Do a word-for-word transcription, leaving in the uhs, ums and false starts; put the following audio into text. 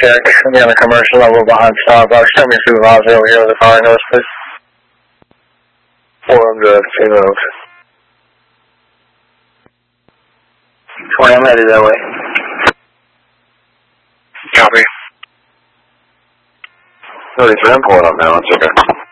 check. Be on the commercial level behind Starbucks. Tell me supervisor over here with the fire notice, please. four hundred, two roads. twenty, I'm headed that way. Copy. thirty-three, I'm pulling up now, it's okay.